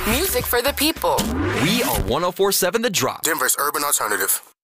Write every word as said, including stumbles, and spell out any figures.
Music for the people. We are one oh four point seven The Drop. Denver's urban alternative.